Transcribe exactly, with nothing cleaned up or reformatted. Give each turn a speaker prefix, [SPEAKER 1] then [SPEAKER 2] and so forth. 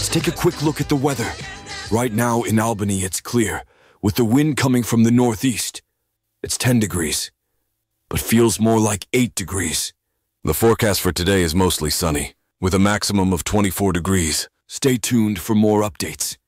[SPEAKER 1] Let's take a quick look at the weather. Right now in Albany, it's clear, with the wind coming from the northeast. It's ten degrees, but feels more like eight degrees. The forecast for today is mostly sunny, with a maximum of twenty-four degrees. Stay tuned for more updates.